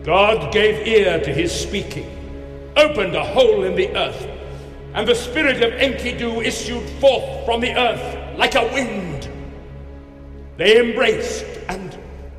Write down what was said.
God gave ear to his speaking, opened a hole in the earth, and the spirit of Enkidu issued forth from the earth like a wind. They embraced,